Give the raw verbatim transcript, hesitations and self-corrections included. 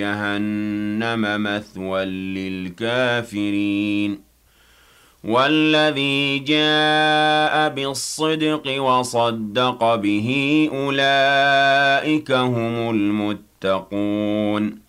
جهنم مثوى للكافرين والذي جاء بالصدق وصدق به أولئك هم المتقون